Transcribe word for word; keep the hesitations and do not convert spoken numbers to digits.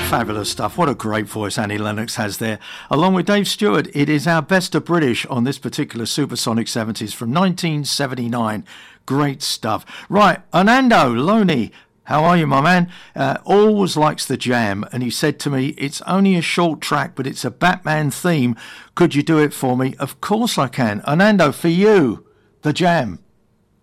fabulous stuff. What a great voice Annie Lennox has there. Along with Dave Stewart, it is our best of British on this particular Supersonic seventies from nineteen seventy-nine. Great stuff. Right, Anando Loney, how are you, my man? Uh, always likes the Jam, and he said to me, it's only a short track, but it's a Batman theme. Could you do it for me? Of course I can. Anando, for you, the Jam.